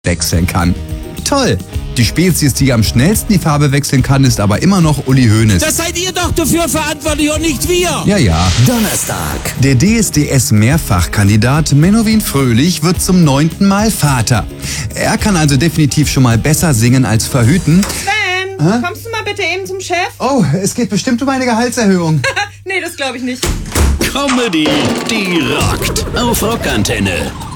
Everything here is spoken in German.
wechseln kann. Toll! Die Spezies, die am schnellsten die Farbe wechseln kann, ist aber immer noch Uli Hoeneß. Das seid ihr doch dafür verantwortlich und nicht wir. Ja. Donnerstag. Der DSDS-Mehrfachkandidat Menowin Fröhlich wird zum 9. Mal Vater. Er kann also definitiv schon mal besser singen als verhüten. Sven, kommst du mal bitte eben zum Chef? Oh, es geht bestimmt um eine Gehaltserhöhung. Nee, das glaube ich nicht. Comedy, die rockt. Auf Rockantenne.